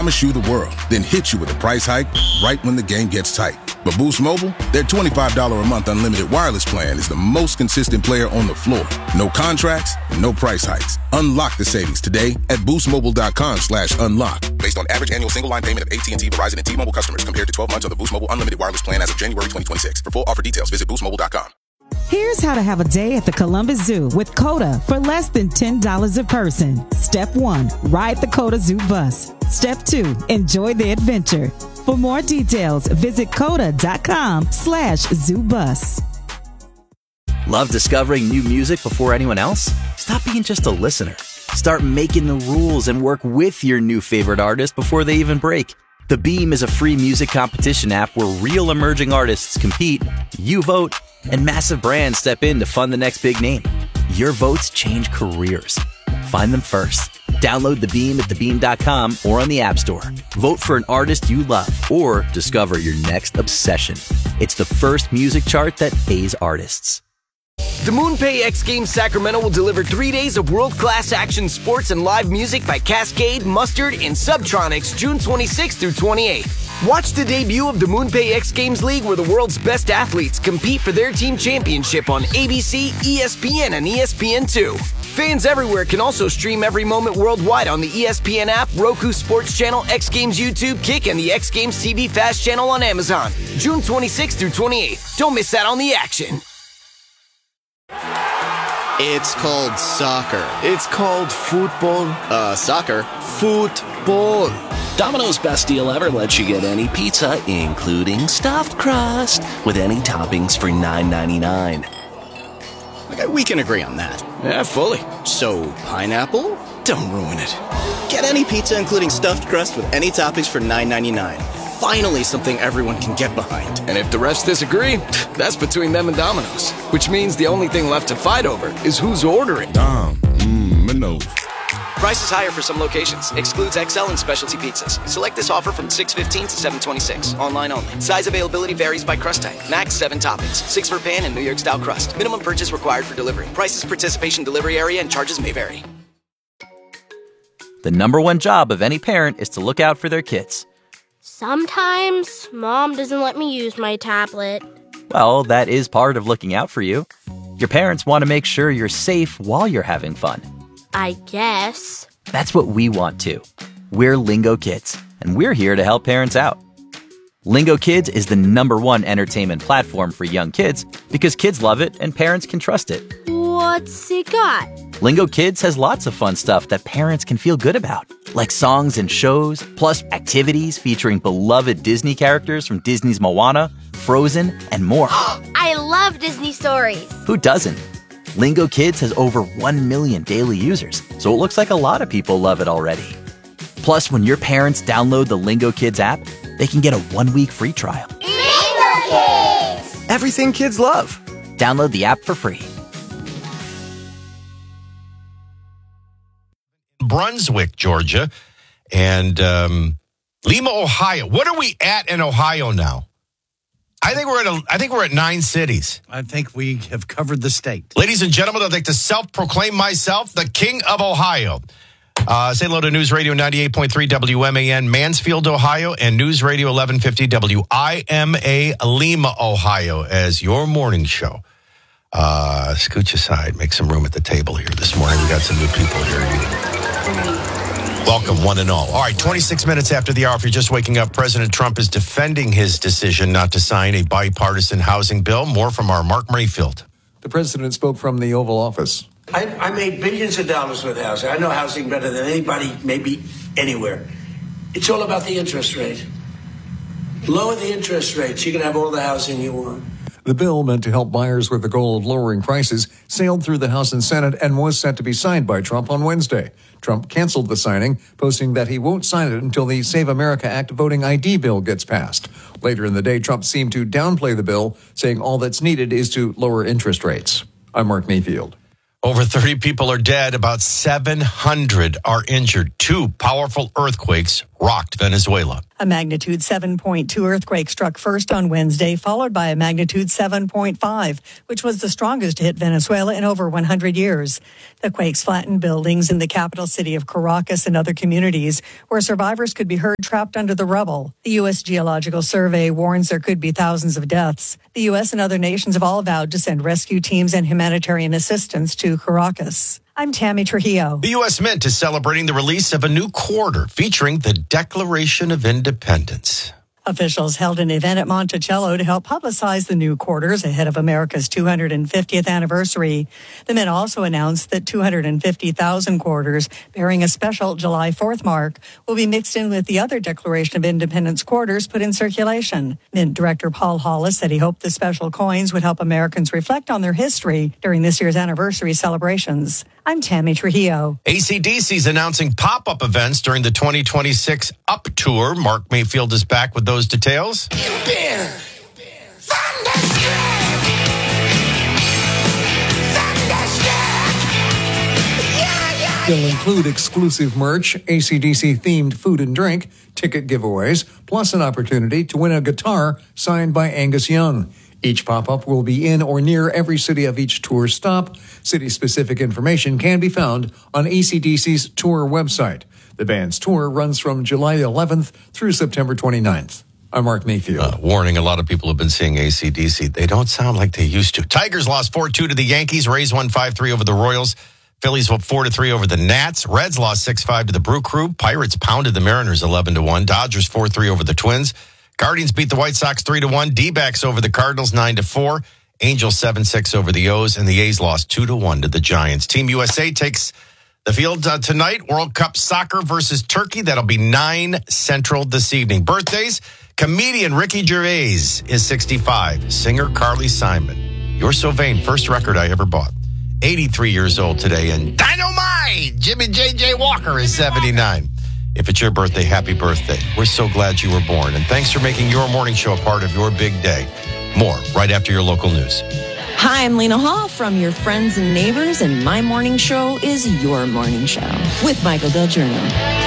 promise you the world, then hit you with a price hike right when the game gets tight. But Boost Mobile, their $25 a month unlimited wireless plan is the most consistent player on the floor. No contracts, no price hikes. Unlock the savings today at boostmobile.com/unlock. Based on average annual single line payment of AT&T, Verizon, and T-Mobile customers compared to 12 months on the Boost Mobile unlimited wireless plan as of January 2026. For full offer details, visit boostmobile.com. Here's how to have a day at the Columbus Zoo with COTA for less than $10 a person. Step 1, ride the COTA Zoo bus. Step 2, enjoy the adventure. For more details, visit COTA.com/ZooBus. Love discovering new music before anyone else? Stop being just a listener. Start making the rules and work with your new favorite artist before they even break. The Beam is a free music competition app where real emerging artists compete, you vote, and massive brands step in to fund the next big name. Your votes change careers. Find them first. Download The Beam at thebeam.com or on the App Store. Vote for an artist you love or discover your next obsession. It's the first music chart that pays artists. The MoonPay X Games Sacramento will deliver 3 days of world-class action sports and live music by Cascade, Mustard, and Subtronics June 26th through 28th. Watch the debut of the MoonPay X Games League where the world's best athletes compete for their team championship on ABC, ESPN, and ESPN2. Fans everywhere can also stream every moment worldwide on the ESPN app, Roku Sports Channel, X Games YouTube, Kick, and the X Games TV Fast Channel on Amazon. June 26th through 28th. Don't miss out on the action. It's called soccer. It's called football. Soccer. Football. Domino's Best Deal Ever lets you get any pizza, including stuffed crust, with any toppings for $9.99. Okay, we can agree on that. Yeah, fully. So, pineapple? Don't ruin it. Get any pizza, including stuffed crust, with any toppings for $9.99. Finally, something everyone can get behind. And if the refs disagree, that's between them and Domino's. Which means the only thing left to fight over is who's ordering. Domino's. Price is higher for some locations. Excludes XL and specialty pizzas. Select this offer from 6/15 to 7/26. Online only. Size availability varies by crust type. Max 7 toppings. 6 for pan and New York style crust. Minimum purchase required for delivery. Prices, participation, delivery area, and charges may vary. The number one job of any parent is to look out for their kids. Sometimes Mom doesn't let me use my tablet. Well, that is part of looking out for you. Your parents want to make sure you're safe while you're having fun. I guess. That's what we want too. We're Lingo Kids, and we're here to help parents out. Lingo Kids is the number one entertainment platform for young kids because kids love it and parents can trust it. What's it got? Lingo Kids has lots of fun stuff that parents can feel good about, like songs and shows, plus activities featuring beloved Disney characters from Disney's Moana, Frozen, and more. I love Disney stories. Who doesn't? Lingo Kids has over 1 million daily users, so it looks like a lot of people love it already. Plus, when your parents download the Lingo Kids app, they can get a 1-week free trial. Lingo Kids! Everything kids love. Download the app for free. Brunswick, Georgia, and Lima, Ohio. What are we at in Ohio now? I think we're at 9 cities. I think we have covered the state. Ladies and gentlemen, I'd like to self-proclaim myself the king of Ohio. Say hello to News Radio 98.3 WMAN Mansfield, Ohio, and News Radio 1150 WIMA Lima, Ohio, as your morning show. Scooch aside, make some room at the table here this morning. We got some new people here. Welcome, one and all. All right, 26 minutes after the hour, if you're just waking up, President Trump is defending his decision not to sign a bipartisan housing bill. More from our Mark Mayfield. The president spoke from the Oval Office. I made billions of dollars with housing. I know housing better than anybody, maybe anywhere. It's all about the interest rate. Lower the interest rates, you can have all the housing you want. The bill, meant to help buyers with the goal of lowering prices, sailed through the House and Senate and was set to be signed by Trump on Wednesday. Trump canceled the signing, posting that he won't sign it until the Save America Act voting ID bill gets passed. Later in the day, Trump seemed to downplay the bill, saying all that's needed is to lower interest rates. I'm Mark Mayfield. Over 30 people are dead. About 700 are injured. 2 powerful earthquakes rocked Venezuela. A magnitude 7.2 earthquake struck first on Wednesday, followed by a magnitude 7.5, which was the strongest to hit Venezuela in over 100 years. The quakes flattened buildings in the capital city of Caracas and other communities where survivors could be heard trapped under the rubble. The U.S. Geological Survey warns there could be thousands of deaths. The U.S. and other nations have all vowed to send rescue teams and humanitarian assistance to Caracas. I'm Tammy Trujillo. The U.S. Mint is celebrating the release of a new quarter featuring the Declaration of Independence. Officials held an event at Monticello to help publicize the new quarters ahead of America's 250th anniversary. The Mint also announced that 250,000 quarters bearing a special July 4th mark will be mixed in with the other Declaration of Independence quarters put in circulation. Mint Director Paul Hollis said he hoped the special coins would help Americans reflect on their history during this year's anniversary celebrations. I'm Tammy Trujillo. AC/DC is announcing pop-up events during the 2026 Up Tour. Mark Mayfield is back with those details. They'll include exclusive merch, AC/DC-themed food and drink, ticket giveaways, plus an opportunity to win a guitar signed by Angus Young. Each pop-up will be in or near every city of each tour stop. City-specific information can be found on AC/DC's tour website. The band's tour runs from July 11th through September 29th. I'm Mark Mayfield. Warning, a lot of people have been seeing AC/DC. They don't sound like they used to. Tigers lost 4-2 to the Yankees. Rays won 5-3 over the Royals. Phillies won 4-3 over the Nats. Reds lost 6-5 to the Brew Crew. Pirates pounded the Mariners 11-1. Dodgers 4-3 over the Twins. Guardians beat the White Sox 3-1. D-backs over the Cardinals 9-4. Angels 7-6 over the O's, and the A's lost 2-1 to the Giants. Team USA takes the field tonight. World Cup soccer versus Turkey. That'll be 9 Central this evening. Birthdays: comedian Ricky Gervais is 65. Singer Carly Simon. You're So Vain, first record I ever bought. 83 years old today, and Dynamite Jimmy J.J. Walker is 79. If it's your birthday, happy birthday. We're so glad you were born. And thanks for making your morning show a part of your big day. More right after your local news. Hi, I'm Lena Hall from Your Friends and Neighbors, and my morning show is Your Morning Show with Michael Del Giorno.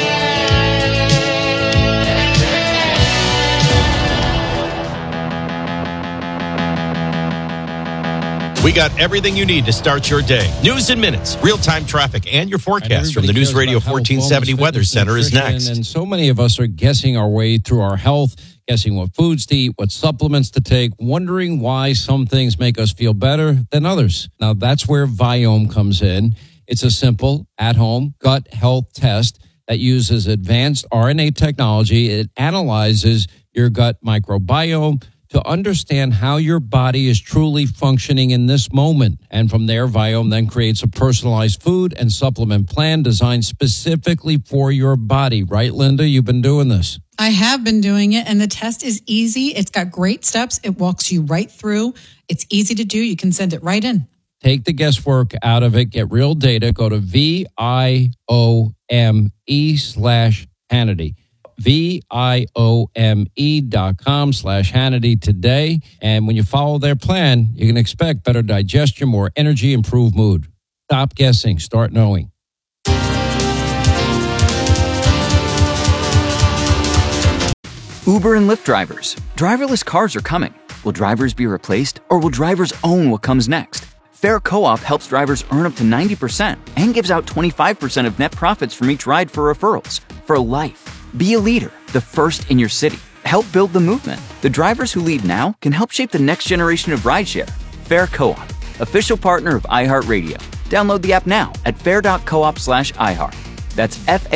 We got everything you need to start your day. News in minutes, real-time traffic, and your forecast from the News Radio 1470 Weather Center is next. And so many of us are guessing our way through our health, guessing what foods to eat, what supplements to take, wondering why some things make us feel better than others. Now, that's where Viome comes in. It's a simple, at-home gut health test that uses advanced RNA technology. It analyzes your gut microbiome to understand how your body is truly functioning in this moment. And from there, Viome then creates a personalized food and supplement plan designed specifically for your body. Right, Linda? You've been doing this. I have been doing it, and the test is easy. It's got great steps. It walks you right through. It's easy to do. You can send it right in. Take the guesswork out of it. Get real data. Go to VIOME/Hannity. VIOME.com/Hannity today. And when you follow their plan, you can expect better digestion, more energy, improved mood. Stop guessing. Start knowing. Uber and Lyft drivers. Driverless cars are coming. Will drivers be replaced, or will drivers own what comes next? Fair Co-op helps drivers earn up to 90% and gives out 25% of net profits from each ride for referrals. For life. Be a leader, the first in your city. Help build the movement. The drivers who lead now can help shape the next generation of rideshare. Fair Co-op, official partner of iHeartRadio. Download the app now at fair.coop/iHeart. That's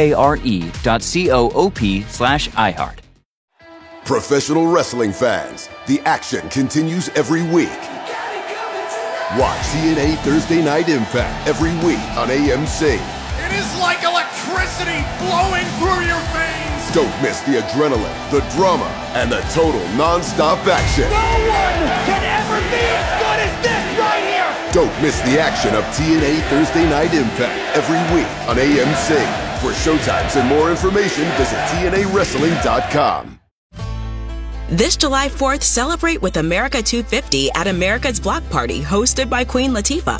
FARE.coop/iHeart. Professional wrestling fans, the action continues every week. Watch TNA Thursday Night Impact every week on AMC. It is like electricity flowing through your veins. Don't miss the adrenaline, the drama, and the total non-stop action. No one can ever be as good as this right here. Don't miss the action of TNA Thursday Night Impact every week on AMC. For showtimes and more information, visit TNAWrestling.com. This July 4th, celebrate with America 250 at America's Block Party, hosted by Queen Latifah.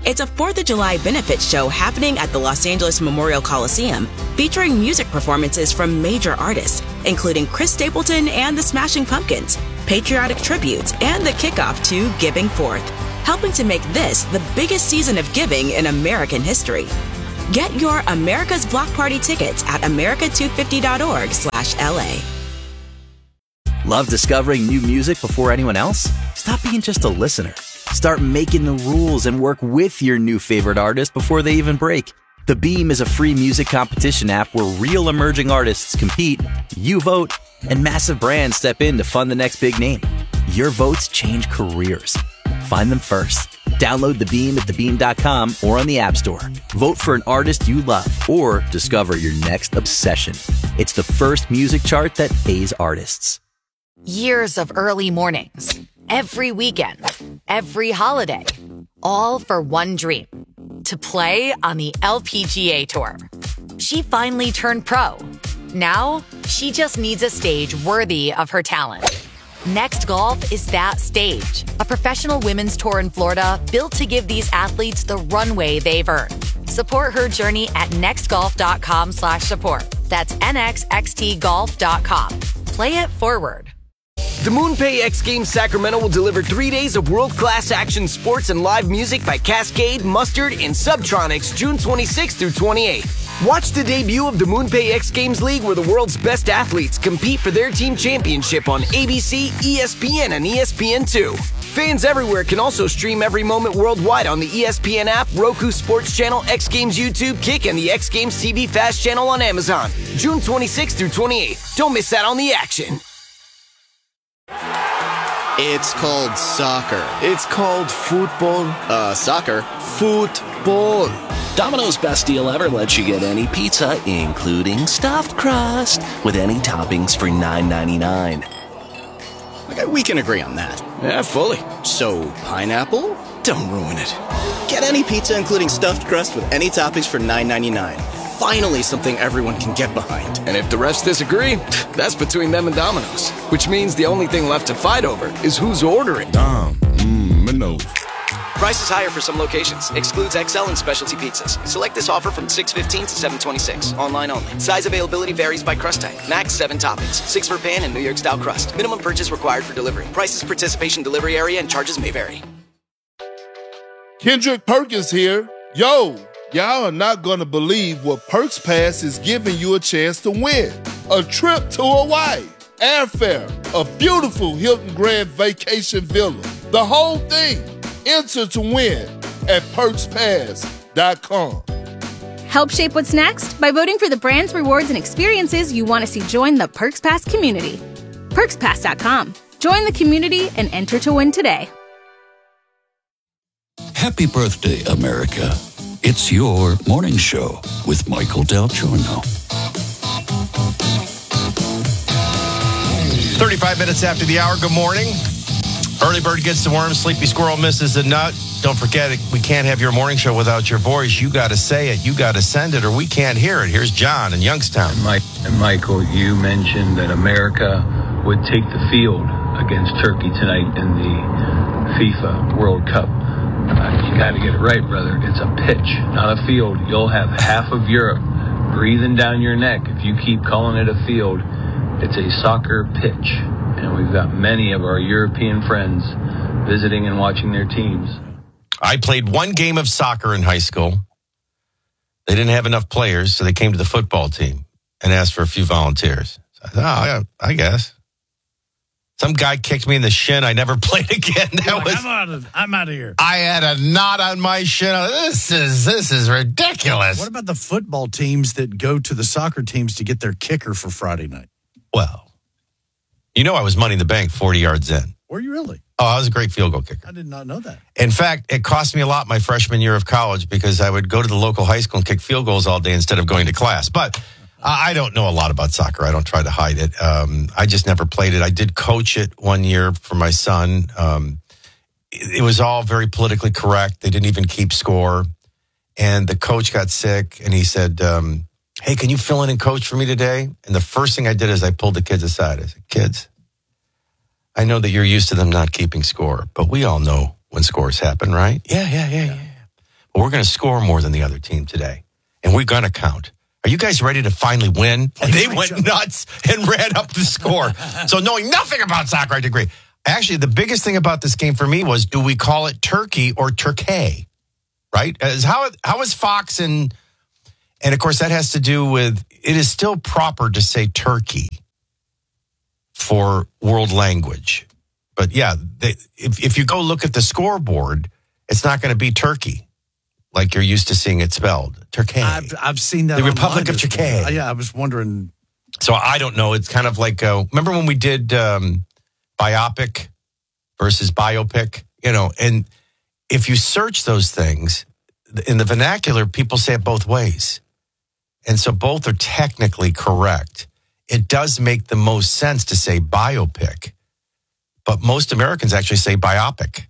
It's a 4th of July benefit show happening at the Los Angeles Memorial Coliseum, featuring music performances from major artists, including Chris Stapleton and the Smashing Pumpkins, patriotic tributes, and the kickoff to Giving Forth, helping to make this the biggest season of giving in American history. Get your America's Block Party tickets at america250.org/LA. Love discovering new music before anyone else? Stop being just a listener. Start making the rules and work with your new favorite artist before they even break. The Beam is a free music competition app where real emerging artists compete, you vote, and massive brands step in to fund the next big name. Your votes change careers. Find them first. Download The Beam at thebeam.com or on the App Store. Vote for an artist you love or discover your next obsession. It's the first music chart that pays artists. Years of early mornings, every weekend, every holiday, all for one dream, to play on the LPGA Tour. She finally turned pro. Now, she just needs a stage worthy of her talent. Next Golf is that stage, a professional women's tour in Florida built to give these athletes the runway they've earned. Support her journey at nextgolf.com/support. That's nxxtgolf.com. Play it forward. The MoonPay X Games Sacramento will deliver 3 days of world-class action sports and live music by Cascade, Mustard, and Subtronics June 26th through 28th. Watch the debut of the MoonPay X Games League, where the world's best athletes compete for their team championship on ABC, ESPN, and ESPN2. Fans everywhere can also stream every moment worldwide on the ESPN app, Roku Sports Channel, X Games YouTube, Kick, and the X Games TV Fast channel on Amazon. June 26th through 28th. Don't miss out on the action. It's called soccer. It's called football. Soccer. Football. Domino's best deal ever lets you get any pizza, including stuffed crust, with any toppings for $9.99. Okay, we can agree on that. Yeah, fully. So, pineapple? Don't ruin it. Get any pizza, including stuffed crust, with any toppings for $9.99. Finally, something everyone can get behind. And if the rest disagree, that's between them and Domino's. Which means the only thing left to fight over is who's ordering. Domino's. Price is higher for some locations. Excludes XL and specialty pizzas. Select this offer from 6/15 to 7/26. Online only. Size availability varies by crust type. Max 7 toppings. 6 for pan and New York style crust. Minimum purchase required for delivery. Prices, participation, delivery area, and charges may vary. Kendrick Perkins here. Yo, y'all are not gonna believe what Perks Pass is giving you a chance to win. A trip to Hawaii, airfare, a beautiful Hilton Grand Vacation Villa. The whole thing. Enter to win at PerksPass.com. Help shape what's next by voting for the brands, rewards, and experiences you want to see join the Perks Pass community. PerksPass.com. Join the community and enter to win today. Happy birthday, America. It's your morning show with Michael Del Giorno. 35 minutes after the hour. Good morning. Early bird gets the worm. Sleepy squirrel misses the nut. Don't forget, we can't have your morning show without your voice. You got to say it. You got to send it, or we can't hear it. Here's John in Youngstown. And Michael, you mentioned that America would take the field against Turkey tonight in the FIFA World Cup. You got to get it right, brother. It's a pitch, not a field. You'll have half of Europe breathing down your neck if you keep calling it a field. It's a soccer pitch. And we've got many of our European friends visiting and watching their teams. I played one game of soccer in high school. They didn't have enough players, so they came to the football team and asked for a few volunteers. So I thought, I guess. Some guy kicked me in the shin. I never played again. I'm out of here. I had a knot on my shin. This is ridiculous. What about the football teams that go to the soccer teams to get their kicker for Friday night? Well, you know I was Money in the Bank 40 yards in. Were you really? Oh, I was a great field goal kicker. I did not know that. In fact, it cost me a lot my freshman year of college because I would go to the local high school and kick field goals all day instead of going to class. But I don't know a lot about soccer. I don't try to hide it. I just never played it. I did coach it one year for my son. It was all very politically correct. They didn't even keep score. And the coach got sick, and he said, hey, can you fill in and coach for me today? And the first thing I did is I pulled the kids aside. I said, kids, I know that you're used to them not keeping score, but we all know when scores happen, right? Yeah. We're going to score more than the other team today, and we're going to count. Are you guys ready to finally win? And they went nuts and ran up the score. So knowing nothing about soccer, I agree. Actually, the biggest thing about this game for me was, do we call it Turkey or Turkey? Right? How is Fox and of course that has to do with, it is still proper to say Turkey for world language. But yeah, if you go look at the scoreboard, it's not going to be Turkey like you're used to seeing it spelled. Turkey. I've seen that. The Republic of Turkey. Yeah, I was wondering. So I don't know. It's kind of like, remember when we did biopic versus biopic? And if you search those things, in the vernacular, people say it both ways. And so both are technically correct. It does make the most sense to say biopic, but most Americans actually say biopic.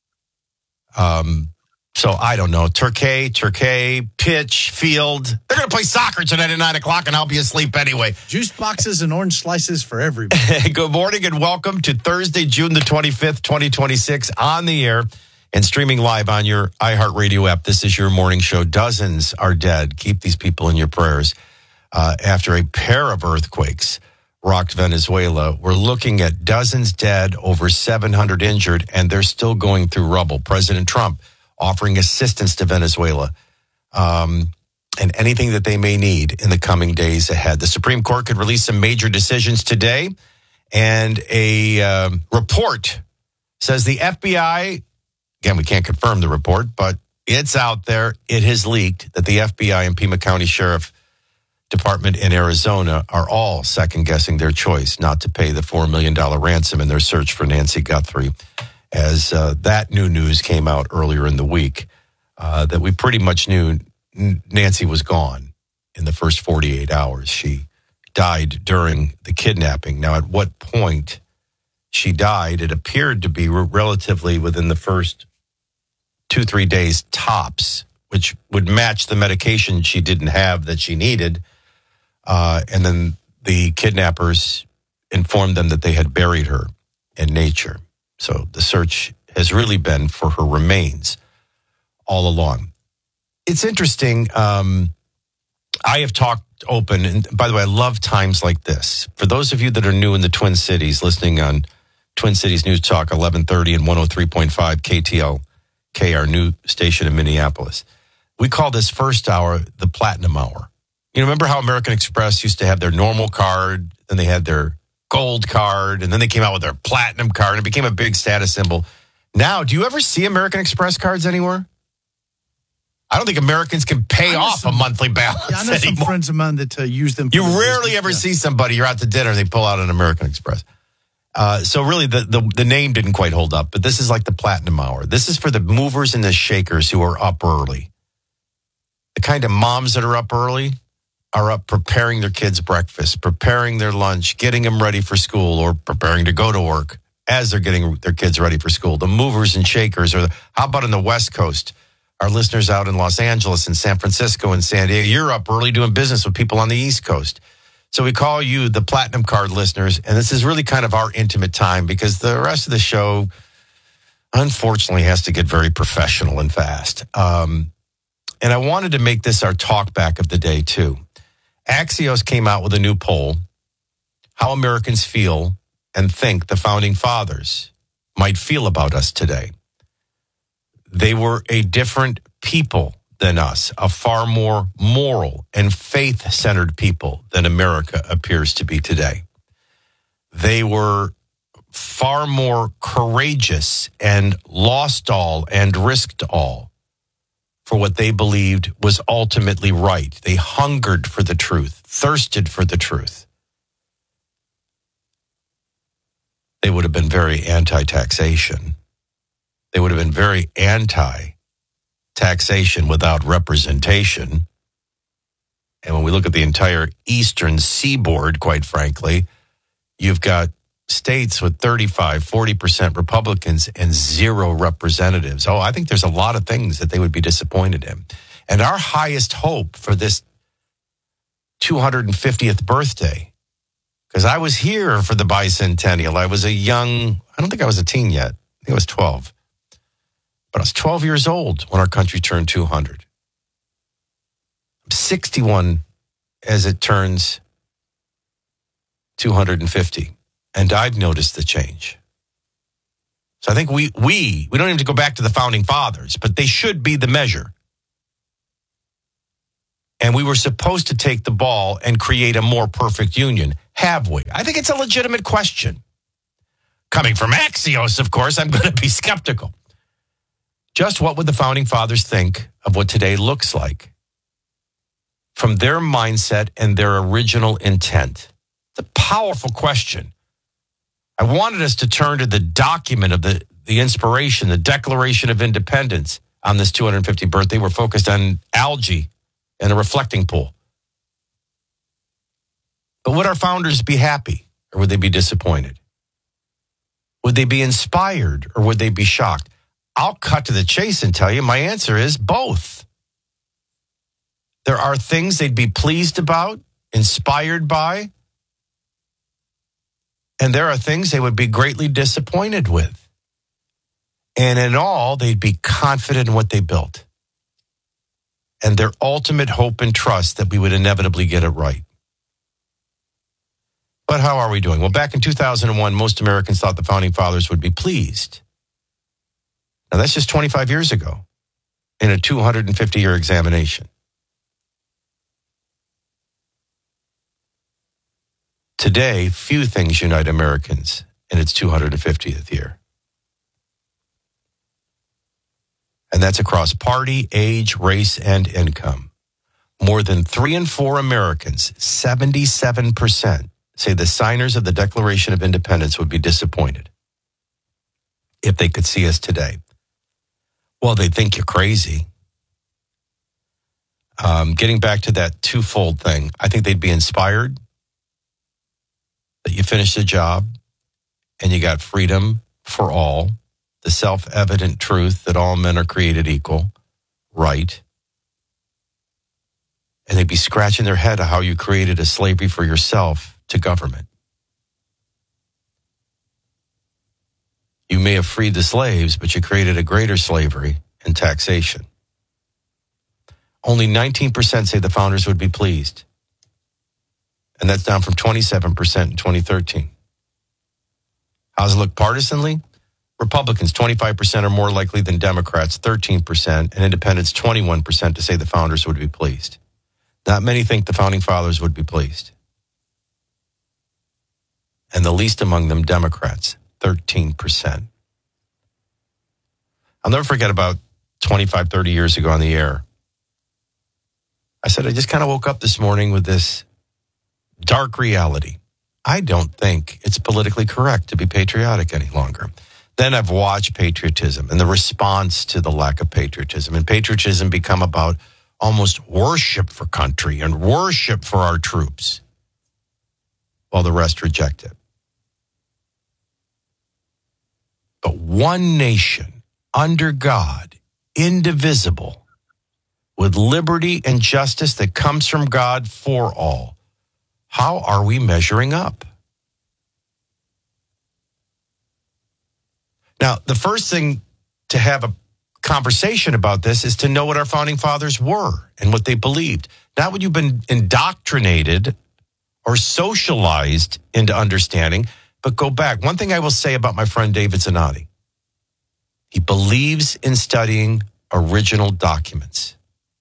So I don't know. Turkey, pitch, field. They're going to play soccer tonight at 9 o'clock, and I'll be asleep anyway. Juice boxes and orange slices for everybody. Good morning and welcome to Thursday, June the 25th, 2026, on the air and streaming live on your iHeartRadio app. This is your morning show. Dozens are dead. Keep these people in your prayers. After a pair of earthquakes rocked Venezuela, we're looking at dozens dead, over 700 injured, and they're still going through rubble. President Trump offering assistance to Venezuela and anything that they may need in the coming days ahead. The Supreme Court could release some major decisions today, and a report says the FBI, again, we can't confirm the report, but it's out there, it has leaked that the FBI and Pima County Sheriff Department in Arizona are all second-guessing their choice not to pay the $4 million ransom in their search for Nancy Guthrie, as that new news came out earlier in the week, that we pretty much knew Nancy was gone in the first 48 hours. She died during the kidnapping. Now, at what point she died, it appeared to be relatively within the first 2-3 days tops, which would match the medication she didn't have that she needed. And then the kidnappers informed them that they had buried her in nature. So the search has really been for her remains all along. It's interesting. I have talked open, and by the way, I love times like this. For those of you that are new in the Twin Cities, listening on Twin Cities News Talk 1130 and 103.5 KTLK, our new station in Minneapolis, we call this first hour the Platinum Hour. You remember how American Express used to have their normal card, then they had their gold card, and then they came out with their platinum card, and it became a big status symbol. Now, do you ever see American Express cards anywhere? I don't think Americans can pay off a monthly balance I know some friends of mine that use them. You rarely ever see somebody, you're out to dinner, they pull out an American Express. So really, the name didn't quite hold up, but this is like the Platinum Hour. This is for the movers and the shakers who are up early. The kind of moms that are up early are up preparing their kids' breakfast, preparing their lunch, getting them ready for school, or preparing to go to work as they're getting their kids ready for school. The movers and shakers how about on the West Coast? Our listeners out in Los Angeles and San Francisco and San Diego, you're up early doing business with people on the East Coast. So we call you the Platinum Card listeners, and this is really kind of our intimate time because the rest of the show, unfortunately, has to get very professional and fast. And I wanted to make this our talk back of the day, too. Axios came out with a new poll, how Americans feel and think the founding fathers might feel about us today. They were a different people than us, a far more moral and faith-centered people than America appears to be today. They were far more courageous and lost all and risked all for what they believed was ultimately right. They hungered for the truth, thirsted for the truth. They would have been very anti-taxation. They would have been very anti-taxation without representation. And when we look at the entire eastern seaboard, quite frankly, you've got states with 35-40% Republicans and zero representatives. Oh, I think there's a lot of things that they would be disappointed in. And our highest hope for this 250th birthday, because I was here for the bicentennial. I was I don't think I was a teen yet. I think I was 12. But I was 12 years old when our country turned 200. I'm 61 as it turns 250. And I've noticed the change. So I think we don't even have to go back to the founding fathers, but they should be the measure. And we were supposed to take the ball and create a more perfect union. Have we? I think it's a legitimate question. Coming from Axios, of course, I'm going to be skeptical. Just what would the founding fathers think of what today looks like from their mindset and their original intent? It's a powerful question. I wanted us to turn to the document of the inspiration, the Declaration of Independence on this 250th birthday. We're focused on algae and a reflecting pool. But would our founders be happy or would they be disappointed? Would they be inspired or would they be shocked? I'll cut to the chase and tell you my answer is both. There are things they'd be pleased about, inspired by, and there are things they would be greatly disappointed with. And in all, they'd be confident in what they built and their ultimate hope and trust that we would inevitably get it right. But how are we doing? Well, back in 2001, most Americans thought the founding fathers would be pleased. Now, that's just 25 years ago in a 250-year examination. Today, few things unite Americans in its 250th year. And that's across party, age, race, and income. More than 3 in 4 Americans, 77%, say the signers of the Declaration of Independence would be disappointed if they could see us today. Well, they'd think you're crazy. Getting back to that twofold thing, I think they'd be inspired that you finished the job and you got freedom for all, the self-evident truth that all men are created equal, right? And they'd be scratching their head at how you created a slavery for yourself to government. You may have freed the slaves, but you created a greater slavery in taxation. Only 19% say the founders would be pleased. And that's down from 27% in 2013. How's it look partisanly? Republicans, 25% are more likely than Democrats, 13%, and independents, 21% to say the founders would be pleased. Not many think the founding fathers would be pleased. And the least among them, Democrats, 13%. I'll never forget about 25, 30 years ago on the air. I said, I just kind of woke up this morning with this dark reality. I don't think it's politically correct to be patriotic any longer. Then I've watched patriotism and the response to the lack of patriotism. And patriotism become about almost worship for country and worship for our troops, while the rest reject it. But one nation under God, indivisible, with liberty and justice that comes from God for all. How are we measuring up? Now, the first thing to have a conversation about this is to know what our founding fathers were and what they believed. Not what you've been indoctrinated or socialized into understanding, but go back. One thing I will say about my friend David Zanotti, he believes in studying original documents.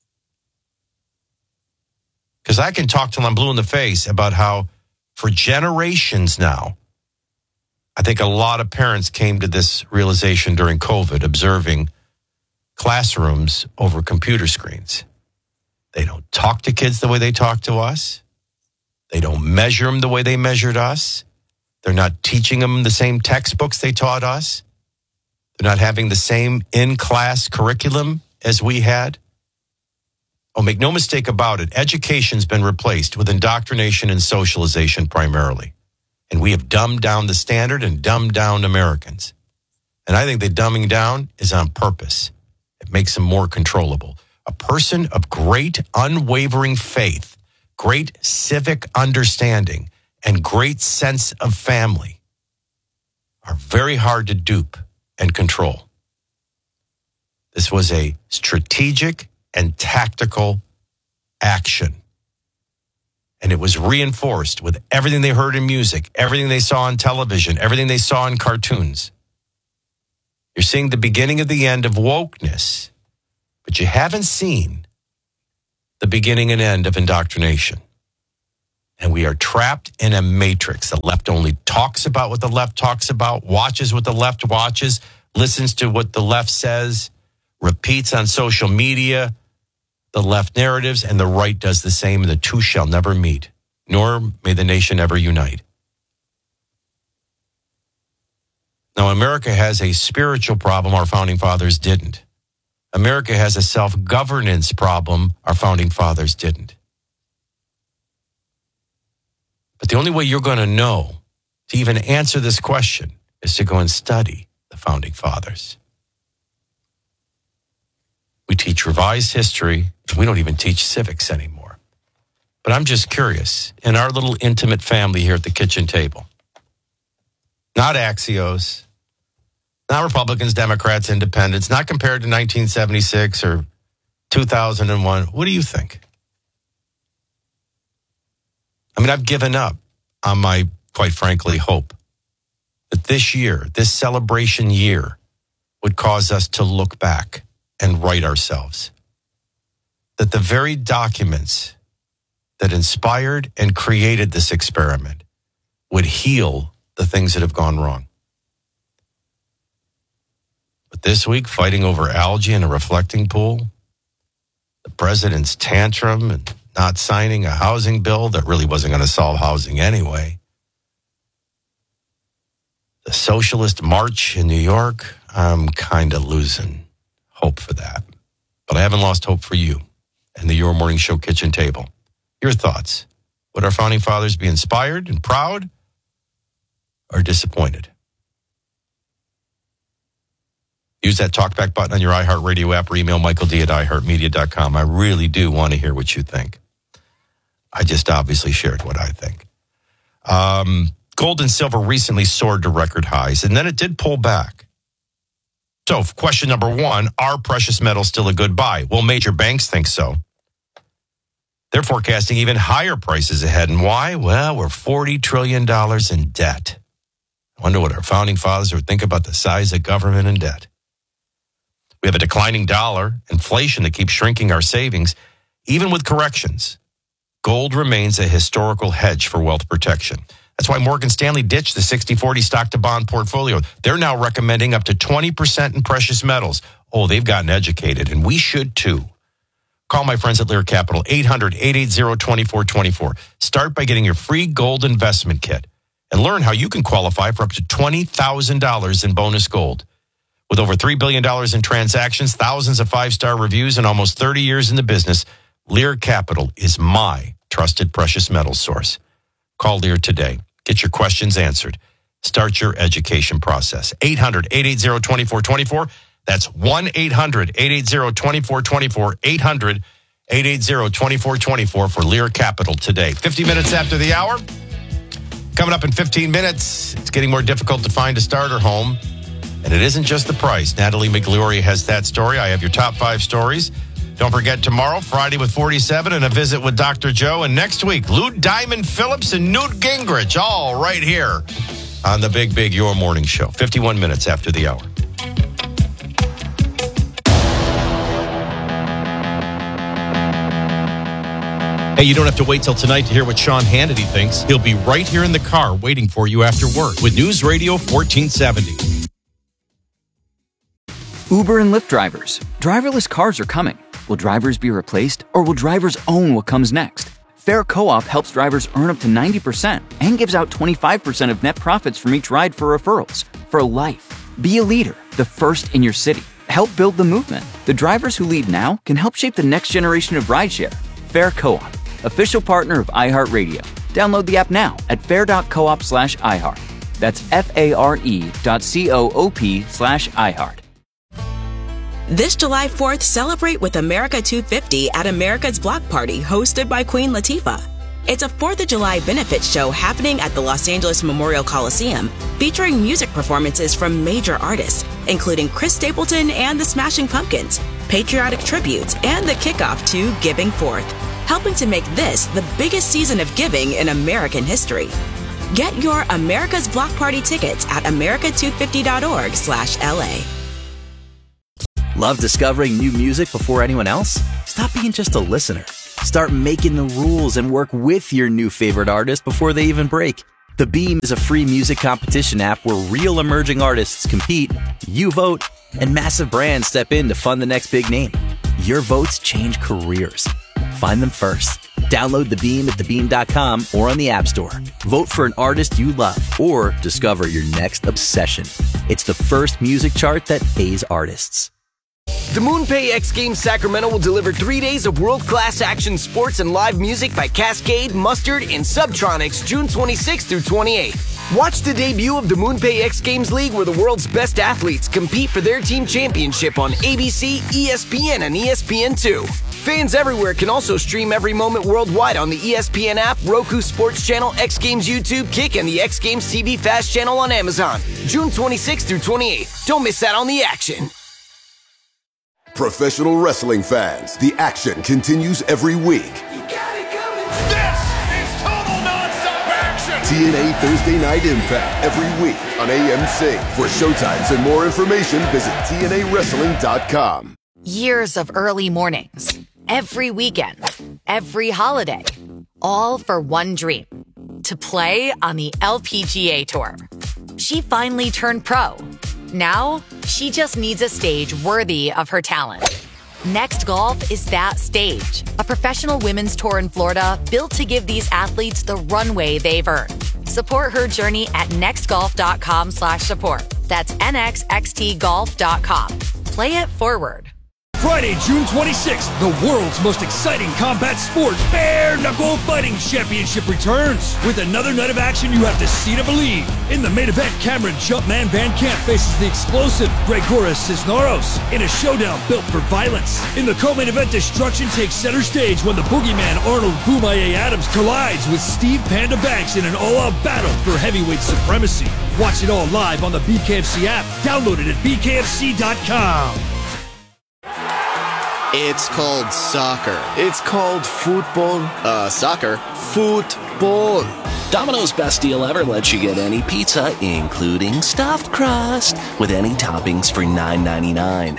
Because I can talk till I'm blue in the face about how for generations now, I think a lot of parents came to this realization during COVID, observing classrooms over computer screens. They don't talk to kids the way they talk to us. They don't measure them the way they measured us. They're not teaching them the same textbooks they taught us. They're not having the same in-class curriculum as we had. Oh, make no mistake about it, education's been replaced with indoctrination and socialization primarily. And we have dumbed down the standard and dumbed down Americans. And I think the dumbing down is on purpose. It makes them more controllable. A person of great unwavering faith, great civic understanding, and great sense of family are very hard to dupe and control. This was a strategic and tactical action. And it was reinforced with everything they heard in music, everything they saw on television, everything they saw in cartoons. You're seeing the beginning of the end of wokeness, but you haven't seen the beginning and end of indoctrination. And we are trapped in a matrix. The left only talks about what the left talks about, watches what the left watches, listens to what the left says, repeats on social media the left narratives, and the right does the same, and the two shall never meet, nor may the nation ever unite. Now, America has a spiritual problem our founding fathers didn't. America has a self-governance problem our founding fathers didn't. But the only way you're going to know to even answer this question is to go and study the founding fathers. We teach revised history. We don't even teach civics anymore. But I'm just curious, in our little intimate family here at the kitchen table, not Axios, not Republicans, Democrats, Independents, not compared to 1976 or 2001, what do you think? I mean, I've given up on my, quite frankly, hope that this year, this celebration year, would cause us to look back and right ourselves. That the very documents that inspired and created this experiment would heal the things that have gone wrong. But this week, fighting over algae in a reflecting pool, the president's tantrum and not signing a housing bill that really wasn't going to solve housing anyway, the socialist march in New York, I'm kind of losing hope for that. But I haven't lost hope for you and the Your Morning Show kitchen table. Your thoughts. Would our founding fathers be inspired and proud or disappointed? Use that talkback button on your iHeartRadio app or email michaeld@iheartmedia.com. I really do want to hear what you think. I just obviously shared what I think. Gold and silver recently soared to record highs, and then it did pull back. So, question number one, are precious metals still a good buy? Well, major banks think so. They're forecasting even higher prices ahead. And why? Well, we're $40 trillion in debt. I wonder what our founding fathers would think about the size of government and debt. We have a declining dollar, inflation that keeps shrinking our savings. Even with corrections, gold remains a historical hedge for wealth protection. That's why Morgan Stanley ditched the 60-40 stock-to-bond portfolio. They're now recommending up to 20% in precious metals. Oh, they've gotten educated, and we should too. Call my friends at Lear Capital, 800-880-2424. Start by getting your free gold investment kit and learn how you can qualify for up to $20,000 in bonus gold. With over $3 billion in transactions, thousands of five-star reviews, and almost 30 years in the business, Lear Capital is my trusted precious metals source. Call Lear today. Get your questions answered. Start your education process. 800-880-2424. That's 1-800-880-2424. 800-880-2424 for Lear Capital today. 50 minutes after the hour. Coming up in 15 minutes, it's getting more difficult to find a starter home. And it isn't just the price. Natalie Migliore has that story. I have your top 5 stories. Don't forget tomorrow, Friday with 47 and a visit with Dr. Joe. And next week, Lou Diamond Phillips and Newt Gingrich, all right here on the Big Your Morning Show. 51 minutes after the hour. Hey, you don't have to wait till tonight to hear what Sean Hannity thinks. He'll be right here in the car waiting for you after work with News Radio 1470. Uber and Lyft drivers. Driverless cars are coming. Will drivers be replaced, or will drivers own what comes next? Fair Co-op helps drivers earn up to 90% and gives out 25% of net profits from each ride for referrals. For life. Be a leader, the first in your city. Help build the movement. The drivers who lead now can help shape the next generation of rideshare. Fair Co-op, official partner of iHeartRadio. Download the app now at fair.coop/iHeart. That's FARE.coop/iHeart. This July 4th, celebrate with America 250 at America's Block Party, hosted by Queen Latifah. It's a 4th of July benefit show happening at the Los Angeles Memorial Coliseum, featuring music performances from major artists, including Chris Stapleton and the Smashing Pumpkins, patriotic tributes, and the kickoff to Giving Forth, helping to make this the biggest season of giving in American history. Get your America's Block Party tickets at america250.org/LA. Love discovering new music before anyone else? Stop being just a listener. Start making the rules and work with your new favorite artist before they even break. The Beam is a free music competition app where real emerging artists compete, you vote, and massive brands step in to fund the next big name. Your votes change careers. Find them first. Download The Beam at thebeam.com or on the App Store. Vote for an artist you love or discover your next obsession. It's the first music chart that pays artists. The MoonPay X Games Sacramento will deliver 3 days of world-class action sports and live music by Cascade, Mustard, and Subtronics June 26th through 28th. Watch the debut of the MoonPay X Games League where the world's best athletes compete for their team championship on ABC, ESPN, and ESPN2. Fans everywhere can also stream every moment worldwide on the ESPN app, Roku Sports Channel, X Games YouTube, Kick, and the X Games TV Fast channel on Amazon. June 26th through 28th. Don't miss out on the action. Professional wrestling fans, the action continues every week. This is total nonstop action! TNA Thursday Night Impact every week on AMC. For showtimes and more information, visit TNAWrestling.com. Years of early mornings, every weekend, every holiday, all for one dream, to play on the LPGA Tour. She finally turned pro. Now, she just needs a stage worthy of her talent. Next Golf is that stage, a professional women's tour in Florida built to give these athletes the runway they've earned. Support her journey at nextgolf.com/support. That's nxxtgolf.com. Play it forward. Friday, June 26th, the world's most exciting combat sport, Bare Knuckle Fighting Championship returns. With another night of action you have to see to believe. In the main event, Cameron Jumpman Van Camp faces the explosive Gregoras Cisneros in a showdown built for violence. In the co-main event, destruction takes center stage when the boogeyman Arnold Boomaye Adams collides with Steve Panda Banks in an all-out battle for heavyweight supremacy. Watch it all live on the BKFC app. Download it at bkfc.com. It's called soccer. It's called football. Soccer. Football. Domino's best deal ever lets you get any pizza, including stuffed crust, with any toppings for $9.99.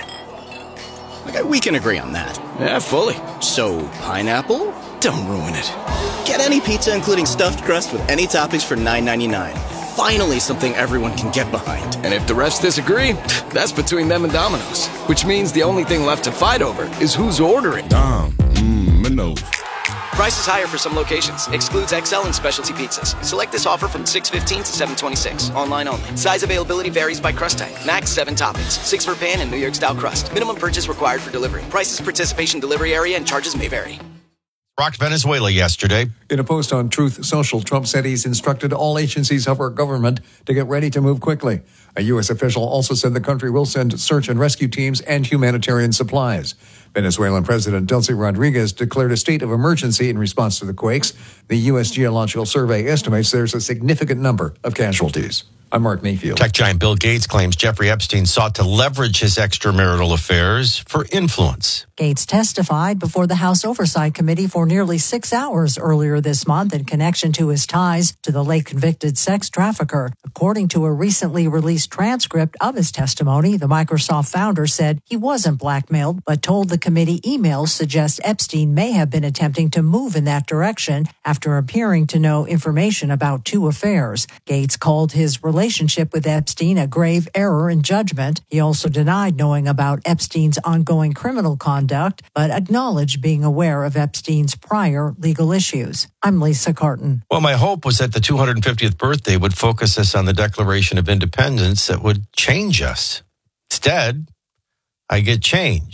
Okay, we can agree on that. Yeah, fully. So, pineapple? Don't ruin it. Get any pizza, including stuffed crust, with any toppings for $9.99. Finally, something everyone can get behind. And if the refs disagree, that's between them and Domino's. Which means the only thing left to fight over is who's ordering. Domino's. Prices higher for some locations. Excludes XL and specialty pizzas. Select this offer from 6/15 to 7/26. Online only. Size availability varies by crust type. Max 7 toppings. 6 for pan and New York style crust. Minimum purchase required for delivery. Prices, participation, delivery area, and charges may vary. Rocked Venezuela yesterday. In a post on Truth Social, Trump said he's instructed all agencies of our government to get ready to move quickly. A U.S. official also said the country will send search and rescue teams and humanitarian supplies. Venezuelan President Delcy Rodriguez declared a state of emergency in response to the quakes. The U.S. Geological Survey estimates there's a significant number of casualties. I'm Mark Mayfield. Tech giant Bill Gates claims Jeffrey Epstein sought to leverage his extramarital affairs for influence. Gates testified before the House Oversight Committee for nearly 6 hours earlier this month in connection to his ties to the late convicted sex trafficker. According to a recently released transcript of his testimony, the Microsoft founder said he wasn't blackmailed, but told the committee emails suggest Epstein may have been attempting to move in that direction after appearing to know information about 2 affairs. Gates called his relationship with Epstein a grave error in judgment. He also denied knowing about Epstein's ongoing criminal conduct, but acknowledged being aware of Epstein's prior legal issues. I'm Lisa Carton. Well, my hope was that the 250th birthday would focus us on the Declaration of Independence that would change us. Instead, I get change,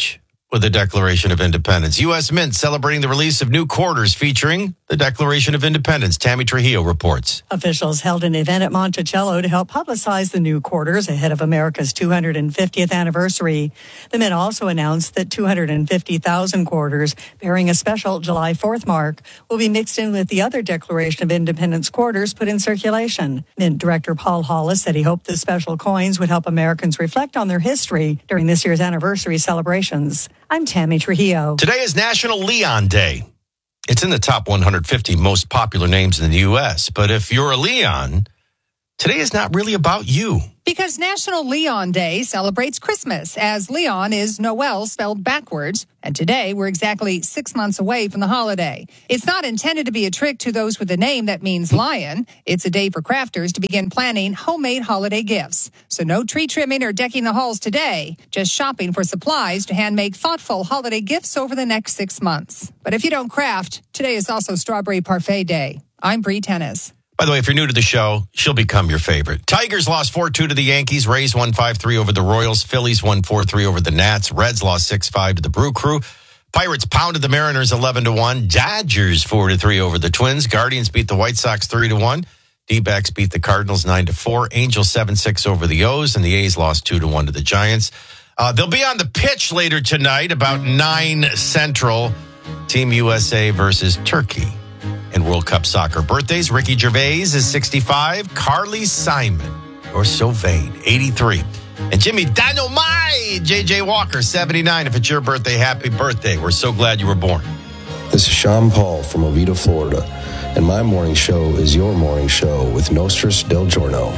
with the Declaration of Independence. U.S. Mint celebrating the release of new quarters featuring the Declaration of Independence. Tammy Trujillo reports. Officials held an event at Monticello to help publicize the new quarters ahead of America's 250th anniversary. The Mint also announced that 250,000 quarters bearing a special July 4th mark will be mixed in with the other Declaration of Independence quarters put in circulation. Mint Director Paul Hollis said he hoped the special coins would help Americans reflect on their history during this year's anniversary celebrations. I'm Tammy Trujillo. Today is National Leon Day. It's in the top 150 most popular names in the U.S., but if you're a Leon, today is not really about you. Because National Leon Day celebrates Christmas, as Leon is Noel spelled backwards. And today, we're exactly 6 months away from the holiday. It's not intended to be a trick to those with a name that means lion. It's a day for crafters to begin planning homemade holiday gifts. So no tree trimming or decking the halls today, just shopping for supplies to hand-make thoughtful holiday gifts over the next 6 months. But if you don't craft, today is also Strawberry Parfait Day. I'm Bree Tennis. By the way, if you're new to the show, she'll become your favorite. Tigers lost 4-2 to the Yankees. Rays won 5-3 over the Royals. Phillies won 4-3 over the Nats. Reds lost 6-5 to the Brew Crew. Pirates pounded the Mariners 11-1. Dodgers 4-3 over the Twins. Guardians beat the White Sox 3-1. D-backs beat the Cardinals 9-4. Angels 7-6 over the O's. And the A's lost 2-1 to the Giants. They'll be on the pitch later tonight about 9 Central. Team USA versus Turkey. In World Cup soccer birthdays, Ricky Gervais is 65, Carly Simon, or so vain, 83, and Jimmy Dynamite, J.J. Walker, 79. If it's your birthday, happy birthday. We're so glad you were born. This is Sean Paul from Oviedo, Florida, and my morning show is your morning show with Nostris Del Giorno.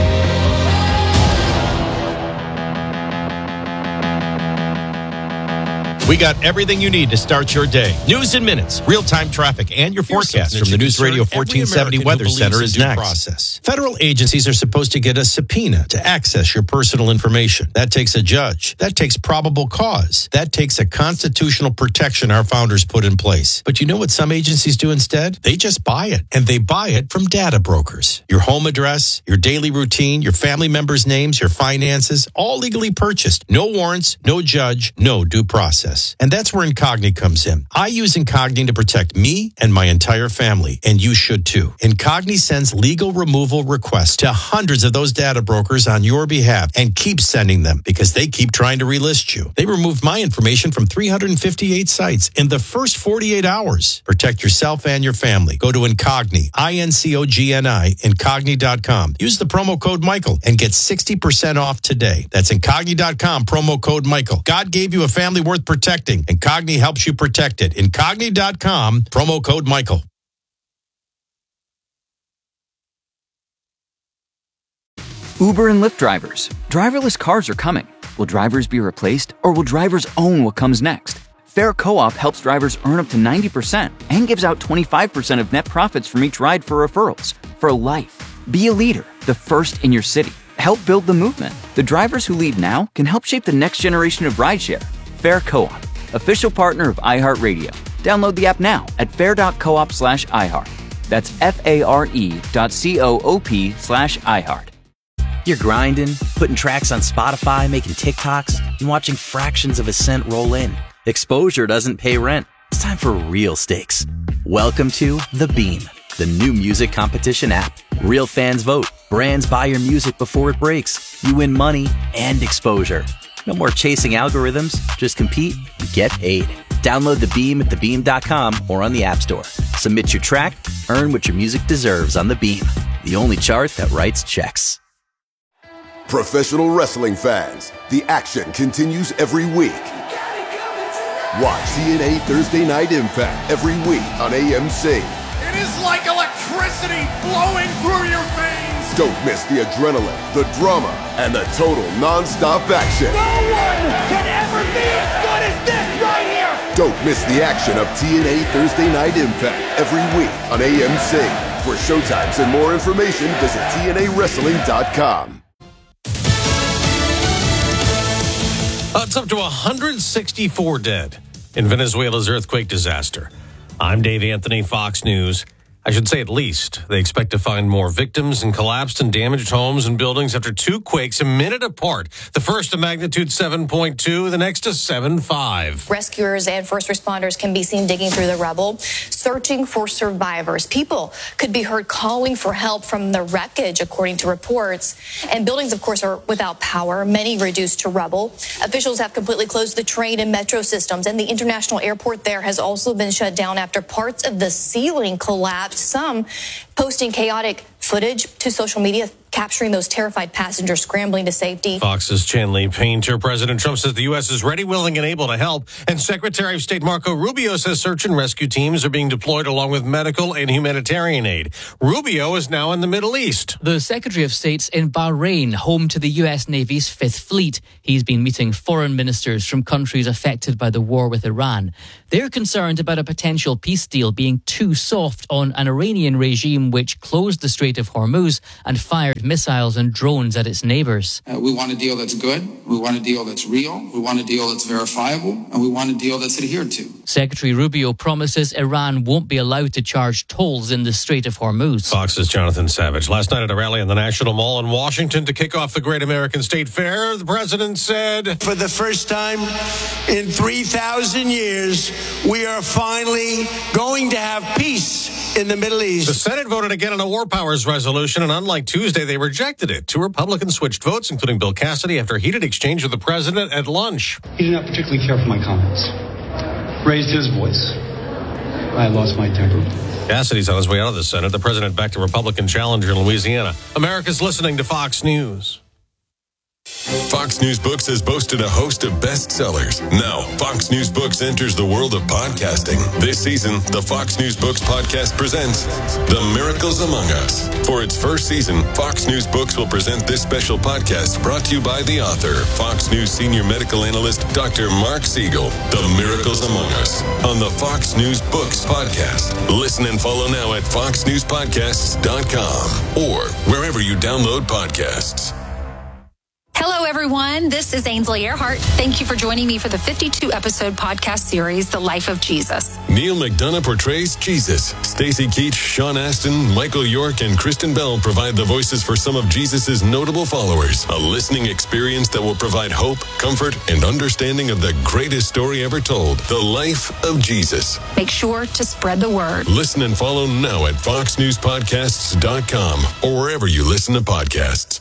We got everything you need to start your day. News in minutes, real-time traffic, and your forecast from the News Radio 1470 Weather Center is next. Process. Federal agencies are supposed to get a subpoena to access your personal information. That takes a judge. That takes probable cause. That takes a constitutional protection our founders put in place. But you know what some agencies do instead? They just buy it, and they buy it from data brokers. Your home address, your daily routine, your family members' names, your finances, all legally purchased. No warrants, no judge, no due process. And that's where Incogni comes in. I use Incogni to protect me and my entire family, and you should too. Incogni sends legal removal requests to hundreds of those data brokers on your behalf and keeps sending them because they keep trying to relist you. They removed my information from 358 sites in the first 48 hours. Protect yourself and your family. Go to Incogni, INCOGNI, Incogni.com. Use the promo code Michael and get 60% off today. That's Incogni.com, promo code Michael. God gave you a family worth protecting. Incogni helps you protect it. Incogni.com, promo code Michael. Uber and Lyft drivers. Driverless cars are coming. Will drivers be replaced, or will drivers own what comes next? Fair Co-op helps drivers earn up to 90% and gives out 25% of net profits from each ride for referrals. For life. Be a leader, the first in your city. Help build the movement. The drivers who lead now can help shape the next generation of rideshare. Fair Co-op, official partner of iHeartRadio. Download the app now at fair.coop/iHeart. That's FARE.coop/iHeart. You're grinding, putting tracks on Spotify, making TikToks, and watching fractions of a cent roll in. Exposure doesn't pay rent. It's time for real stakes. Welcome to The Beam, the new music competition app. Real fans vote. Brands buy your music before it breaks. You win money and exposure. No more chasing algorithms. Just compete and get paid. Download The Beam at thebeam.com or on the App Store. Submit your track, earn what your music deserves on The Beam, the only chart that writes checks. Professional wrestling fans, the action continues every week. Watch TNA Thursday Night Impact every week on AMC. It is like electricity flowing through your veins. Don't miss the adrenaline, the drama, and the total non-stop action. No one can ever be as good as this right here. Don't miss the action of TNA Thursday Night Impact every week on AMC. For showtimes and more information, visit TNAWrestling.com. It's up to 164 dead in Venezuela's earthquake disaster. I'm Dave Anthony, Fox News. I should say at least. They expect to find more victims in collapsed and damaged homes and buildings after two quakes a minute apart. The first a magnitude 7.2, the next a 7.5. Rescuers and first responders can be seen digging through the rubble, searching for survivors. People could be heard calling for help from the wreckage, according to reports. And buildings, of course, are without power, many reduced to rubble. Officials have completely closed the train and metro systems, and the international airport there has also been shut down after parts of the ceiling collapsed. Some posting chaotic footage to social media, capturing those terrified passengers scrambling to safety. Fox's Chanley Painter. President Trump says the U.S. is ready, willing, and able to help. And Secretary of State Marco Rubio says search and rescue teams are being deployed along with medical and humanitarian aid. Rubio is now in the Middle East. The Secretary of State's in Bahrain, home to the U.S. Navy's Fifth Fleet. He's been meeting foreign ministers from countries affected by the war with Iran. They're concerned about a potential peace deal being too soft on an Iranian regime which closed the Strait of Hormuz and fired missiles and drones at its neighbors. We want a deal that's good. We want a deal that's real. We want a deal that's verifiable. And we want a deal that's adhered to. Secretary Rubio promises Iran won't be allowed to charge tolls in the Strait of Hormuz. Fox's Jonathan Savage. Last night at a rally in the National Mall in Washington to kick off the Great American State Fair, the president said, "For the first time in 3,000 years, we are finally going to have peace in the Middle East." The Senate voted again on a war powers resolution, and unlike Tuesday, they rejected it. Two Republicans switched votes, including Bill Cassidy, after a heated exchange with the president at lunch. He did not particularly care for my comments. Raised his voice. I lost my temper. Cassidy's on his way out of the Senate. The president backed a Republican challenger in Louisiana. America's listening to Fox News. Fox News Books has boasted a host of bestsellers. Now, Fox News Books enters the world of podcasting. This season, the Fox News Books podcast presents The Miracles Among Us. For its first season, Fox News Books will present this special podcast brought to you by the author, Fox News senior medical analyst, Dr. Mark Siegel. The Miracles Among Us on the Fox News Books podcast. Listen and follow now at foxnewspodcasts.com or wherever you download podcasts. Hello, everyone. This is Ainsley Earhart. Thank you for joining me for the 52-episode podcast series, The Life of Jesus. Neil McDonough portrays Jesus. Stacey Keach, Sean Astin, Michael York, and Kristen Bell provide the voices for some of Jesus' notable followers. A listening experience that will provide hope, comfort, and understanding of the greatest story ever told, the life of Jesus. Make sure to spread the word. Listen and follow now at foxnewspodcasts.com or wherever you listen to podcasts.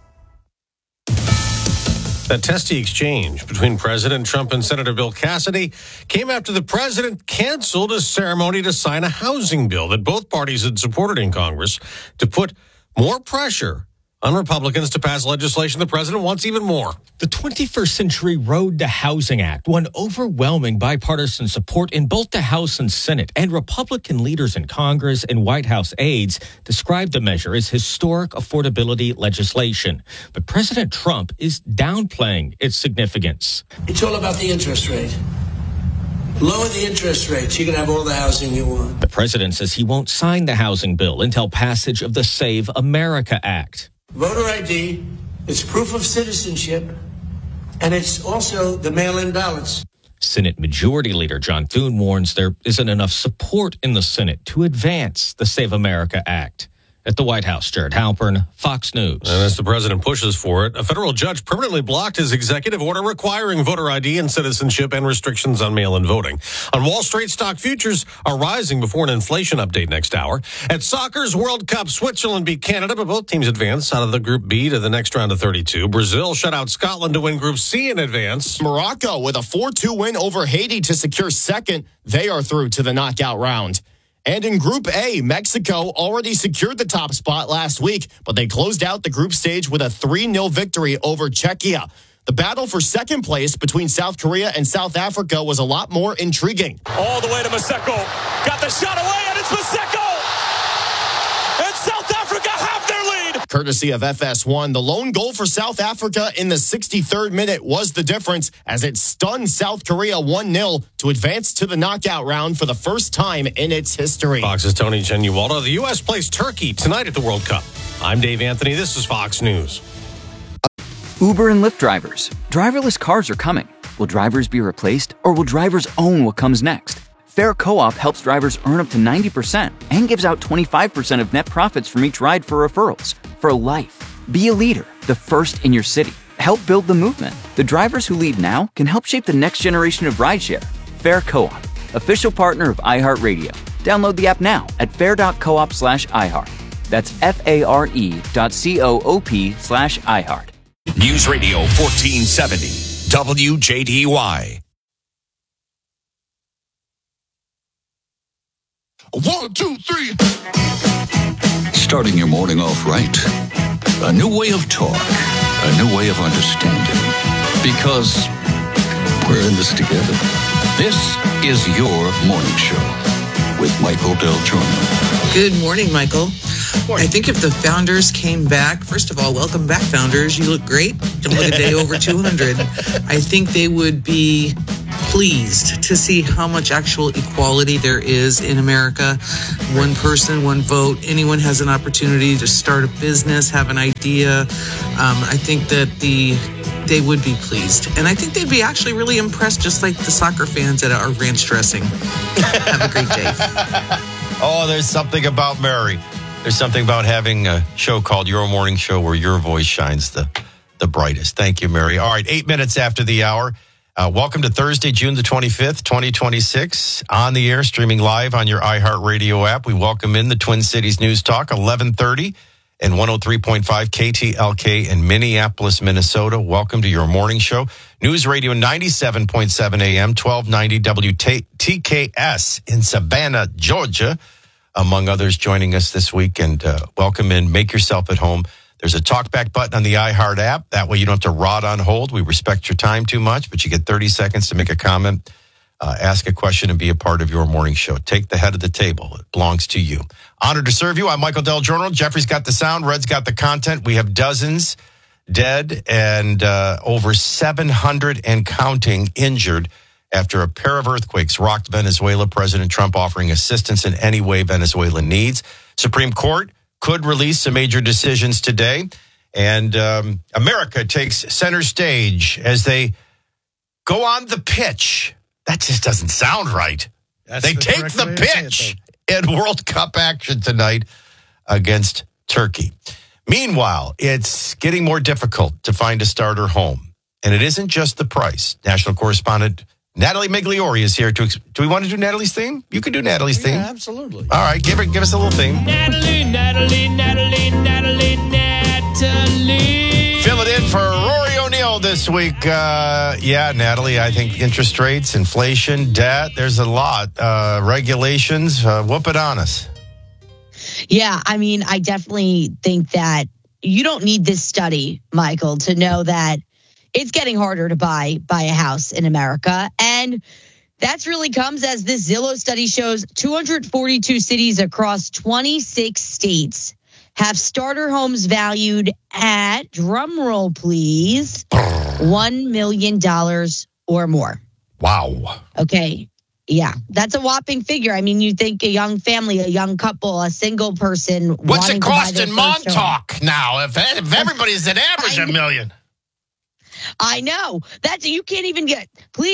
That testy exchange between President Trump and Senator Bill Cassidy came after the president canceled a ceremony to sign a housing bill that both parties had supported in Congress to put more pressure on Republicans to pass legislation the president wants even more. The 21st Century Road to Housing Act won overwhelming bipartisan support in both the House and Senate, and Republican leaders in Congress and White House aides described the measure as historic affordability legislation. But President Trump is downplaying its significance. It's all about the interest rate. Lower the interest rates, you can have all the housing you want. The president says he won't sign the housing bill until passage of the Save America Act. Voter ID, it's proof of citizenship, and it's also the mail-in ballots. Senate Majority Leader John Thune warns there isn't enough support in the Senate to advance the Save America Act. At the White House, Jared Halpern, Fox News. And as the president pushes for it, a federal judge permanently blocked his executive order requiring voter ID and citizenship and restrictions on mail-in voting. On Wall Street, stock futures are rising before an inflation update next hour. At soccer's World Cup, Switzerland beat Canada, but both teams advance out of the Group B to the next round of 32. Brazil shut out Scotland to win Group C in advance. Morocco with a 4-2 win over Haiti to secure second. They are through to the knockout round. And in Group A, Mexico already secured the top spot last week, but they closed out the group stage with a 3-0 victory over Czechia. The battle for second place between South Korea and South Africa was a lot more intriguing. All the way to Maseko. Got the shot away, and it's Maseko! And South Africa have their lead! Courtesy of FS1, the lone goal for South Africa in the 63rd minute was the difference as it stunned South Korea 1-0 to advance to the knockout round for the first time in its history. Fox's Tony Genualdo. The U.S. plays Turkey tonight at the World Cup. I'm Dave Anthony. This is Fox News. Uber and Lyft drivers. Driverless cars are coming. Will drivers be replaced, or will drivers own what comes next? Fair Co-op helps drivers earn up to 90% and gives out 25% of net profits from each ride for referrals. For life. Be a leader, the first in your city. Help build the movement. The drivers who lead now can help shape the next generation of rideshare. Fair Co-op, official partner of iHeartRadio. Download the app now at fair.coop/iHeart. That's FARE.coop/iHeart. News Radio 1470, WJDY. 1, 2, 3. Starting your morning off right. A new way of talk. A new way of understanding. Because we're in this together. This is your morning show with Michael Del Giorno. Good morning, Michael. I think if the founders came back, first of all, welcome back, founders. You look great. Don't look a day over 200. I think they would be pleased to see how much actual equality there is in America. One person, one vote. Anyone has an opportunity to start a business, have an idea. I think that they would be pleased. And I think they'd be actually really impressed, just like the soccer fans at our ranch dressing. Have a great day. Oh, there's something about Mary. There's something about having a show called Your Morning Show where your voice shines the brightest. Thank you, Mary. All right, 8 minutes after the hour. Welcome to Thursday, June the 25th, 2026. On the air, streaming live on your iHeartRadio app. We welcome in the Twin Cities News Talk, 1130 and 103.5 KTLK in Minneapolis, Minnesota. Welcome to Your Morning Show. News Radio 97.7 AM, 1290 WTKS in Savannah, Georgia. Among others joining us this week. And welcome in. Make yourself at home. There's a talkback button on the iHeart app. That way you don't have to rot on hold. We respect your time too much, but you get 30 seconds to make a comment, ask a question, and be a part of Your Morning Show. Take the head of the table. It belongs to you. Honored to serve you. I'm Michael Del Giorno. Jeffrey's got the sound. Red's got the content. We have dozens dead and over 700 and counting injured after a pair of earthquakes rocked Venezuela. President Trump offering assistance in any way Venezuela needs. Supreme Court could release some major decisions today. And America takes center stage as they go on the pitch. That just doesn't sound right. They take the pitch in World Cup action tonight against Turkey. Meanwhile, it's getting more difficult to find a starter home. And it isn't just the price. National correspondent Natalie Migliori is here. Do we want to do Natalie's theme? You can do Natalie's theme. Yeah, absolutely. All right, give us a little theme. Natalie. Fill it in for Rory O'Neill this week. Natalie, I think interest rates, inflation, debt, there's a lot. Regulations, whoop it on us. Yeah, I mean, I definitely think that you don't need this study, Michael, to know that it's getting harder to buy a house in America. And that really comes as this Zillow study shows 242 cities across 26 states have starter homes valued at, drumroll please, $1 million or more. Wow. Okay. Yeah, that's a whopping figure. I mean, you think a young family, a young couple, a single person. What's it cost in Montauk now? If everybody's an average $1 million. I know. You can't even get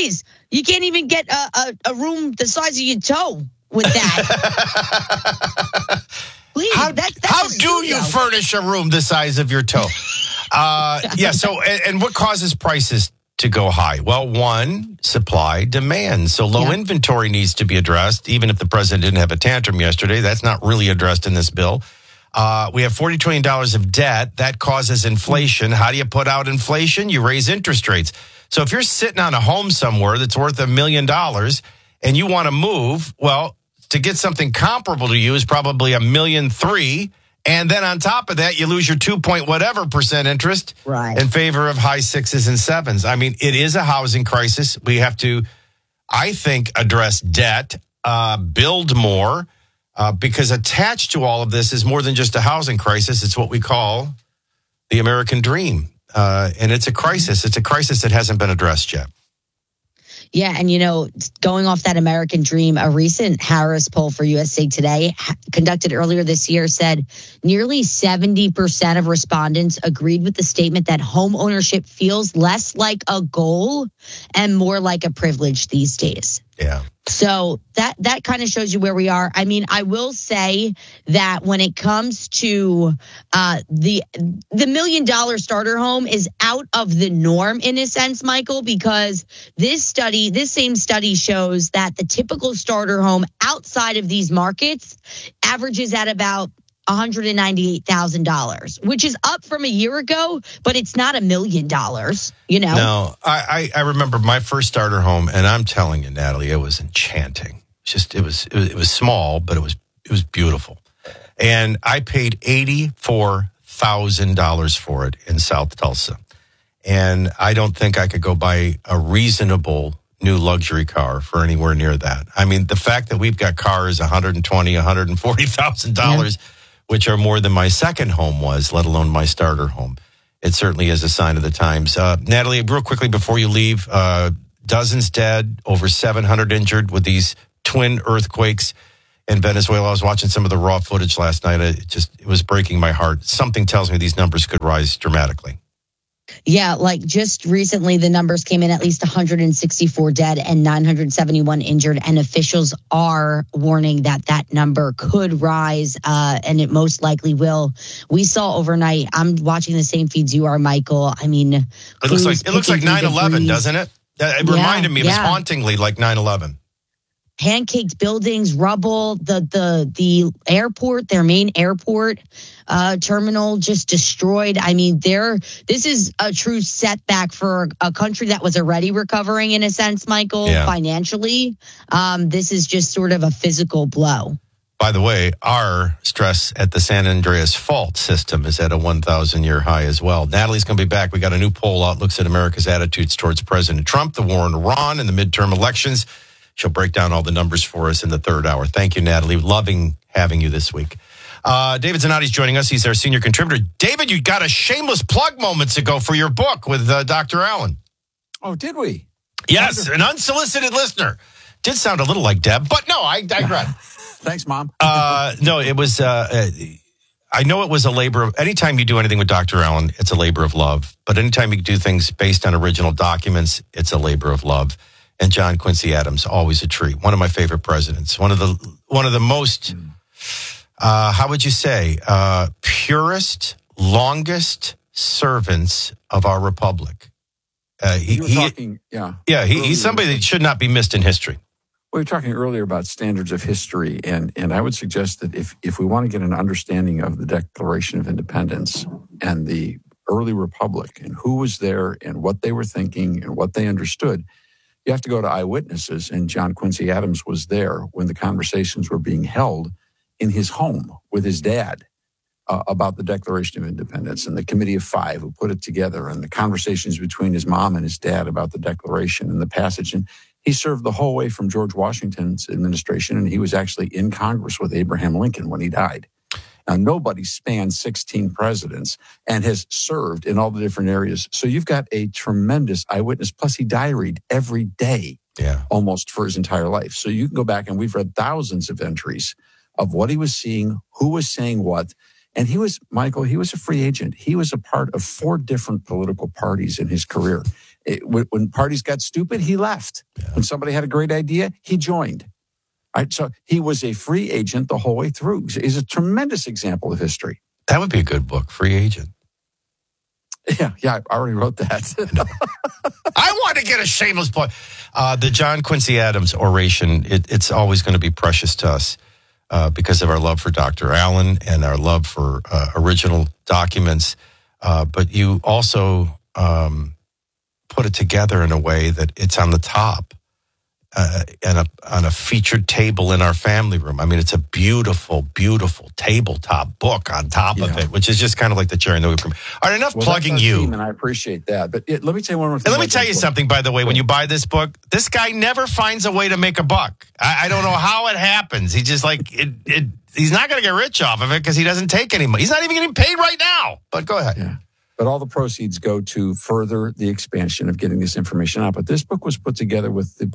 a room the size of your toe with that. Please, how do you furnish a room the size of your toe? And what causes prices to go high? Well, one, supply, demand. So low inventory needs to be addressed. Even if the president didn't have a tantrum yesterday, that's not really addressed in this bill. We have $40 trillion of debt. That causes inflation. How do you put out inflation? You raise interest rates. So if you're sitting on a home somewhere that's worth $1 million and you want to move, well, to get something comparable to you is probably $1.3 million. And then on top of that, you lose your 2% interest in favor of high 6s and 7s. I mean, it is a housing crisis. We have to, I think, address debt, build more. Because attached to all of this is more than just a housing crisis. It's what we call the American dream. And it's a crisis. It's a crisis that hasn't been addressed yet. Yeah. And, going off that American dream, a recent Harris poll for USA Today conducted earlier this year said nearly 70% of respondents agreed with the statement that home ownership feels less like a goal and more like a privilege these days. Yeah. So that kind of shows you where we are. I mean, I will say that when it comes to the $1 million starter home is out of the norm in a sense, Michael, because this same study shows that the typical starter home outside of these markets averages at about $198,000, which is up from a year ago, but it's not $1 million, you know? No, I remember my first starter home, and I'm telling you, Natalie, it was enchanting. It was small, but it was beautiful. And I paid $84,000 for it in South Tulsa. And I don't think I could go buy a reasonable new luxury car for anywhere near that. I mean, the fact that we've got cars $120,000, $140,000, which are more than my second home was, let alone my starter home. It certainly is a sign of the times. Natalie, real quickly before you leave, dozens dead, over 700 injured with these twin earthquakes in Venezuela. I was watching some of the raw footage last night. It was breaking my heart. Something tells me these numbers could rise dramatically. Yeah, like just recently, the numbers came in at least 164 dead and 971 injured. And officials are warning that number could rise, and it most likely will. We saw overnight, I'm watching the same feeds you are, Michael. I mean, it looks like 9/11, doesn't it? It reminded me, it was hauntingly like 9/11. Pancaked buildings, rubble, the airport, their main airport terminal just destroyed. I mean, this is a true setback for a country that was already recovering in a sense, Michael, financially. This is just sort of a physical blow. By the way, our stress at the San Andreas Fault system is at a 1,000-year high as well. Natalie's going to be back. We got a new poll out, looks at America's attitudes towards President Trump, the war in Iran, and the midterm elections. She'll break down all the numbers for us in the third hour. Thank you, Natalie. Loving having you this week. David Zanotti's joining us. He's our senior contributor. David, you got a shameless plug moments ago for your book with Dr. Allen. Oh, did we? Yes, an unsolicited listener. Did sound a little like Deb, but no, I digress. Thanks, Mom. No, it was... I know it was a labor of... Anytime you do anything with Dr. Allen, it's a labor of love. But anytime you do things based on original documents, it's a labor of love. And John Quincy Adams, always a treat. One of my favorite presidents. One of the most, how would you say, purest, longest servants of our republic. He's somebody that should not be missed in history. We were talking earlier about standards of history, and I would suggest that if we want to get an understanding of the Declaration of Independence and the early republic and who was there and what they were thinking and what they understood, you have to go to eyewitnesses, and John Quincy Adams was there when the conversations were being held in his home with his dad about the Declaration of Independence and the Committee of Five who put it together and the conversations between his mom and his dad about the Declaration and the passage. And he served the whole way from George Washington's administration, and he was actually in Congress with Abraham Lincoln when he died. Now, nobody spanned 16 presidents and has served in all the different areas. So you've got a tremendous eyewitness. Plus, he diaried every day, almost for his entire life. So you can go back, and we've read thousands of entries of what he was seeing, who was saying what. And he was a free agent. He was a part of 4 different political parties in his career. When parties got stupid, he left. When somebody had a great idea, he joined. All right, so he was a free agent the whole way through. He's a tremendous example of history. That would be a good book, Free Agent. Yeah, I already wrote that. I want to get a shameless plug. The John Quincy Adams oration, it's always going to be precious to us because of our love for Dr. Allen and our love for original documents. But you also put it together in a way that it's on the top. On a featured table in our family room. I mean, it's a beautiful, beautiful tabletop book on top of it, which is just kind of like the cherry on the whipped cream. All right, enough plugging you. And I appreciate that. But let me tell you one more thing. And let me tell you something, by the way. When you buy this book, this guy never finds a way to make a buck. I don't know how it happens. He just he's not going to get rich off of it because he doesn't take any money. He's not even getting paid right now. But go ahead. Yeah. But all the proceeds go to further the expansion of getting this information out. But this book was put together with the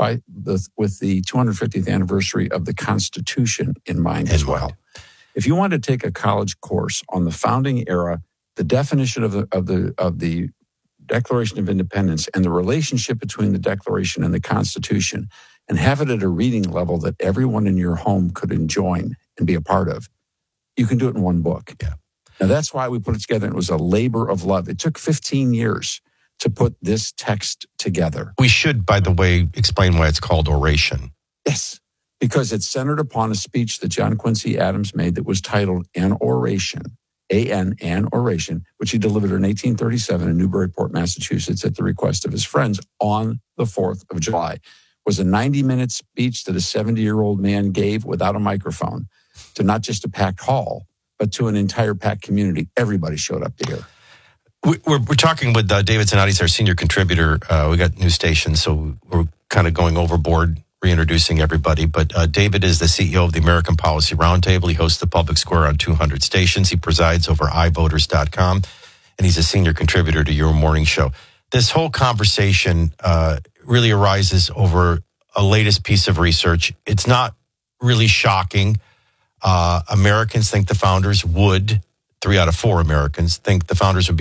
250th anniversary of the Constitution in mind as well. If you want to take a college course on the founding era, the definition of the Declaration of Independence and the relationship between the Declaration and the Constitution, and have it at a reading level that everyone in your home could enjoy and be a part of, you can do it in one book. Yeah. Now, that's why we put it together. It was a labor of love. It took 15 years to put this text together. We should, by the way, explain why it's called Oration. Yes, because it's centered upon a speech that John Quincy Adams made that was titled An Oration, An Oration, which he delivered in 1837 in Newburyport, Massachusetts, at the request of his friends on the 4th of July. It was a 90-minute speech that a 70-year-old man gave without a microphone to not just a packed hall, but to an entire packed community. Everybody showed up to hear. We're talking with David Zanotti. He's our senior contributor. We got new stations, so we're kind of going overboard, reintroducing everybody. But David is the CEO of the American Policy Roundtable. He hosts the Public Square on 200 stations. He presides over iVoters.com, and he's a senior contributor to your morning show. This whole conversation really arises over a latest piece of research. It's not really shocking. Americans think the founders would, 3 out of 4 Americans think the founders would be